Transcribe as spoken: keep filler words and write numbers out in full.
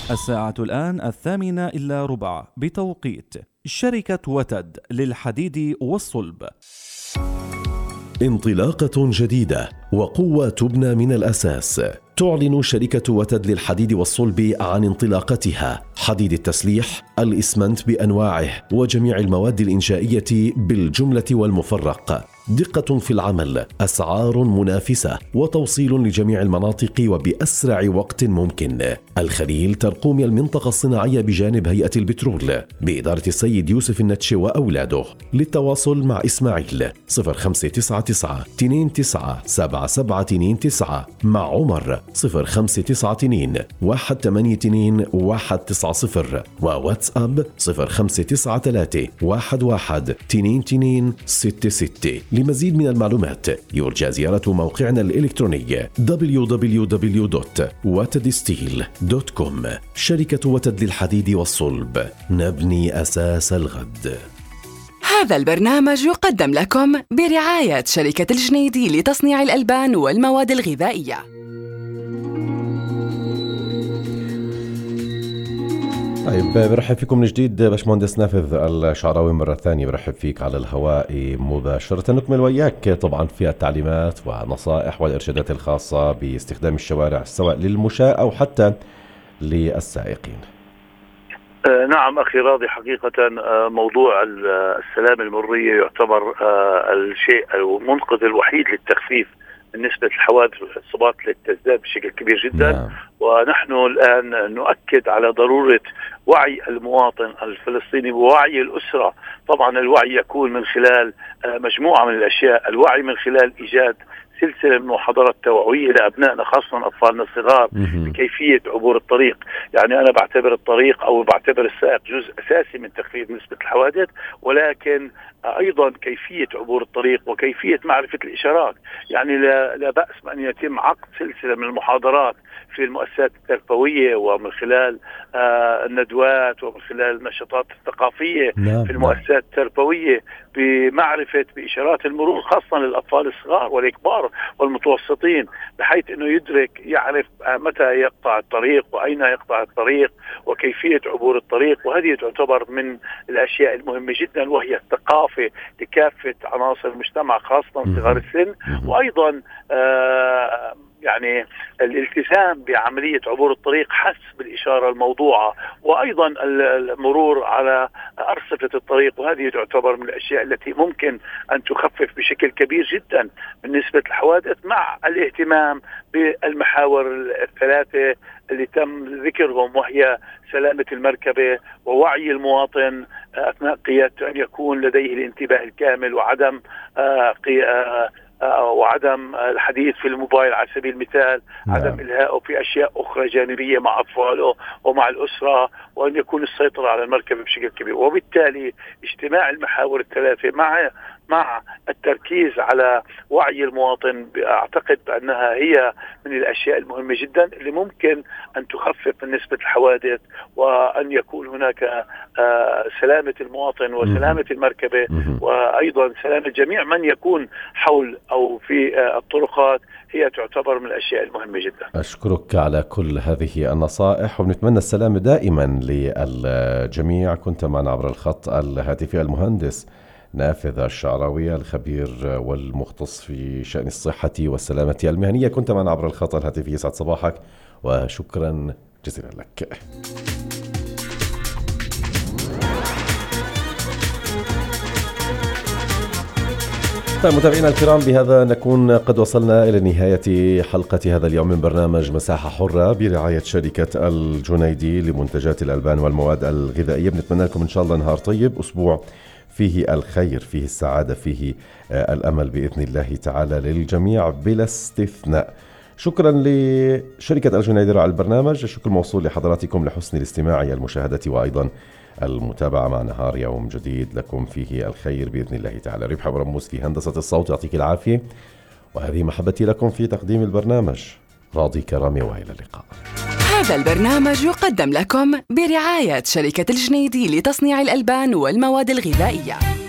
الساعة الآن الثامنة إلا ربع بتوقيت شركة وتد للحديد والصلب. انطلاقة جديدة وقوة تبنى من الأساس. تعلن شركة وتد للحديد والصلب عن انطلاقتها حديد التسليح، الإسمنت بأنواعه وجميع المواد الإنشائية بالجملة والمفرق. دقة في العمل، أسعار منافسة، وتوصيل لجميع المناطق وبأسرع وقت ممكن. الخليل ترقوم المنطقة الصناعية بجانب هيئة البترول بإدارة السيد يوسف النتشي وأولاده. للتواصل مع إسماعيل صفر خمسة تسعة تسعة اثنين تسعة سبعة سبعة اثنين تسعة، مع عمر صفر خمسة تسعة اثنين واحد ثمانية اثنين واحد تسعة صفر، وواتساب صفر خمسة تسعة ثلاثة واحد واحد اثنين اثنين ستة ستة. لمزيد من المعلومات يرجى زيارة موقعنا الإلكتروني دبليو دبليو دبليو دوت وتد ستيل دوت كوم. شركة وتد للحديد والصلب، نبني أساس الغد. هذا البرنامج يقدم لكم برعاية شركة الجنيدي لتصنيع الألبان والمواد الغذائية. طيب، برحب فيكم من جديد باشمهندس نافذ الشعراوي مرة ثانية. برحب فيك على الهواء مباشرة. نكمل وياك طبعا في التعليمات والنصائح والإرشادات الخاصة باستخدام الشوارع سواء للمشاة أو حتى للسائقين. آه نعم أخي راضي، حقيقة آه موضوع السلامة المرورية يعتبر آه الشيء المنقذ الوحيد للتخفيف بالنسبة للحوادث والإصابات اللي تزداد بشكل كبير جدا. نعم. ونحن الآن نؤكد على ضرورة وعي المواطن الفلسطيني ووعي الأسرة. طبعا الوعي يكون من خلال مجموعة من الأشياء، الوعي من خلال إيجاد سلسلة من محاضرات توعوية لأبنائنا خاصة أطفالنا الصغار بكيفية عبور الطريق. يعني أنا بعتبر الطريق أو بعتبر السائق جزء أساسي من تخفيف نسبة الحوادث، ولكن أيضا كيفية عبور الطريق وكيفية معرفة الإشارات. يعني لا, لا بأس بأن يتم عقد سلسلة من المحاضرات في المؤسسات التربوية ومن خلال آه الندوات ومن خلال النشاطات الثقافية نعم. في المؤسسات التربوية بمعرفة بإشارات المرور خاصة للأطفال الصغار والكبار والمتوسطين، بحيث أنه يدرك يعرف متى يقطع الطريق وأين يقطع الطريق وكيفية عبور الطريق. وهذه تعتبر من الأشياء المهمة جدا، وهي الثقافة لكافة عناصر المجتمع خاصة صغار السن. وأيضا آه يعني الالتزام بعملية عبور الطريق حسب الإشارة الموضوعة، وأيضا المرور على أرصفة الطريق. وهذه تعتبر من الأشياء التي ممكن أن تخفف بشكل كبير جدا من نسبة الحوادث، مع الاهتمام بالمحاور الثلاثة اللي تم ذكرهم، وهي سلامة المركبة ووعي المواطن أثناء قيادته أن يكون لديه الانتباه الكامل وعدم آه آه وعدم الحديث في الموبايل على سبيل المثال. نعم. عدم إلهائه في أشياء أخرى جانبية مع أطفاله ومع الأسرة، وأن يكون السيطرة على المركبة بشكل كبير. وبالتالي اجتماع المحاور الثلاثة مع مع التركيز على وعي المواطن أعتقد بأنها هي من الأشياء المهمة جدا اللي ممكن أن تخفف من نسبة الحوادث، وأن يكون هناك سلامة المواطن وسلامة المركبة، وأيضا سلامة جميع من يكون حول أو في الطرقات. هي تعتبر من الأشياء المهمة جدا. أشكرك على كل هذه النصائح، ونتمنى السلامة دائما للجميع. كنت معنا عبر الخط الهاتفي المهندس نافذ الشعراوي الخبير والمختص في شأن الصحة والسلامة المهنية. كنت معنا عبر الخط الهاتفي. يسعد صباحك وشكرا جزيلا لك. طيب متابعينا الكرام، بهذا نكون قد وصلنا إلى نهاية حلقة هذا اليوم من برنامج مساحة حرة برعاية شركة الجنيدي لمنتجات الألبان والمواد الغذائية. بنتمنى لكم إن شاء الله نهار طيب، أسبوع فيه الخير، فيه السعادة، فيه الأمل بإذن الله تعالى للجميع بلا استثناء. شكرا لشركة الجنيدي على البرنامج. الشكر موصول لحضراتكم لحسن الاستماع المشاهدة وأيضا المتابعة مع نهار يوم جديد لكم فيه الخير بإذن الله تعالى. ربح برموس في هندسة الصوت، يعطيك العافية، وهذه محبتي لكم في تقديم البرنامج. راضي كرامي، وإلى اللقاء. هذا البرنامج يقدم لكم برعاية شركة الجنيدي لتصنيع الألبان والمواد الغذائية.